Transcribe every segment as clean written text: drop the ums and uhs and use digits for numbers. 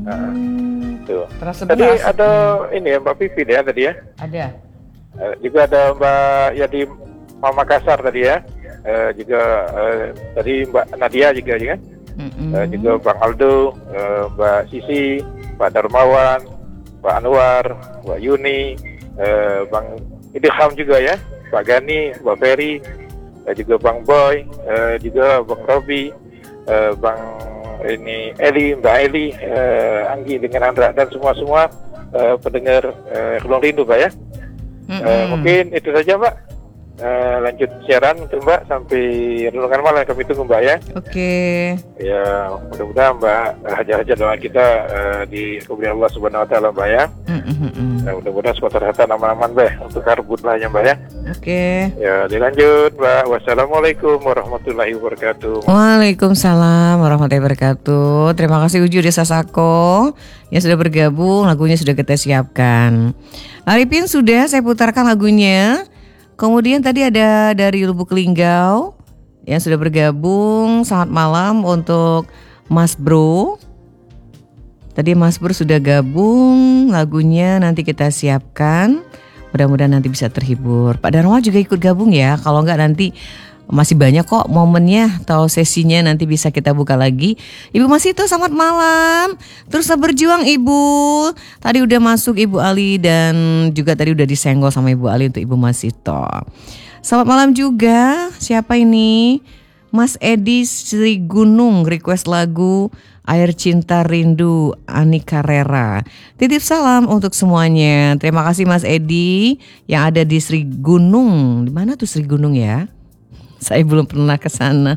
Tuh. Terasa Tadi beras. ada ini ya Mbak Vivi ya tadi ya. Ada. Juga ada Mbak Yadi Makassar tadi ya. Juga tadi Mbak Nadia juga ya. Juga Bang Aldo, Mbak Sisi, Pak Darmawan, Pak Anwar, Mbak Yuni, Bang Idham juga ya, Pak Gani, Mbak Ferry, juga Bang Boy, juga Bang Robi, Bang ini Eli, Mbak Eli, Anggi dengan Andra dan semua pendengar Gunung Rindu Mbak ya. Mungkin itu saja Mbak. Lanjut siaran untuk Mbak sampai renungan malam kami tunggu Mbak ya. Oke. Ya mudah-mudahan Mbak hajat-hajat doa kita dikabulkan Allah Subhanahu Wa Taala Mbak ya. Mudah-mudahan semua terhata aman-aman Mbak untuk karbut lah ya Mbak ya. Oke. Ya dilanjut Mbak. Wassalamualaikum warahmatullahi wabarakatuh. Waalaikumsalam warahmatullahi wabarakatuh. Terima kasih Uju Desa Sako yang sudah bergabung. Lagunya sudah kita siapkan. Arifin sudah saya putarkan lagunya. Kemudian tadi ada dari Lubuk Linggau yang sudah bergabung. Selamat malam untuk Mas Bro. Tadi Mas Bro sudah gabung, lagunya nanti kita siapkan. Mudah-mudahan nanti bisa terhibur. Pak Darma juga ikut gabung ya. Kalau enggak nanti masih banyak kok momennya atau sesinya, nanti bisa kita buka lagi. Ibu Masito selamat malam. Teruslah berjuang Ibu. Tadi udah masuk Ibu Ali dan juga tadi udah disenggol sama Ibu Ali untuk Ibu Masito. Selamat malam juga. Siapa ini? Mas Edi Sri Gunung request lagu Air Cinta Rindu Ani Carrera. Titip salam untuk semuanya. Terima kasih Mas Edi yang ada di Sri Gunung. Di mana tuh Sri Gunung ya? Saya belum pernah ke sana.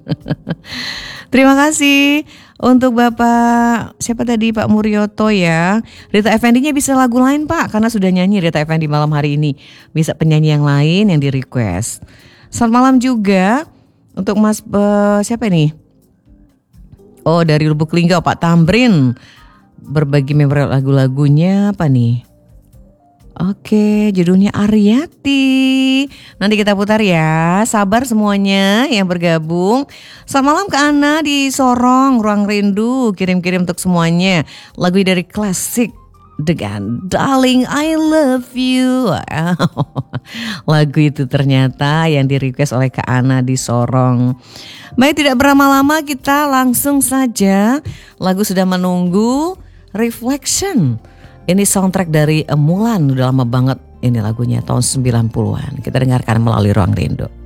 Terima kasih untuk Bapak siapa tadi Pak Muryoto ya. Rita Effendi-nya bisa lagu lain Pak, karena sudah nyanyi Rita Effendi malam hari ini. Bisa penyanyi yang lain yang di request. Selamat malam juga untuk Mas siapa ini? Oh dari Lubuk Linggau Pak Tamrin. Berbagi memori lagu-lagunya apa nih? Oke, judulnya Ariati. Nanti kita putar ya. Sabar semuanya yang bergabung. Selamat malam ke Ana di Sorong, Ruang Rindu. Kirim-kirim untuk semuanya. Lagu dari klasik dengan Darling I Love You. Wow. Lagu itu ternyata yang di request oleh Kak Ana di Sorong. Baik, tidak berlama-lama kita langsung saja. Lagu sudah menunggu. Reflection. Ini soundtrack dari Mulan, udah lama banget ini lagunya tahun 90-an. Kita dengarkan melalui Ruang Rindu.